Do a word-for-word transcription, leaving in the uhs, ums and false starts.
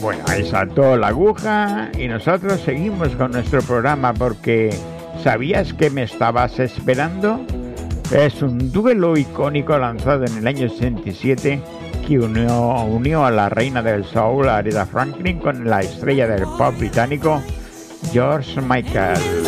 Bueno, ahí saltó la aguja y nosotros seguimos con nuestro programa porque ¿sabías que me estabas esperando? Es un duelo icónico lanzado en el año sesenta y siete que unió, unió a la reina del soul, Aretha Franklin, con la estrella del pop británico George Michael.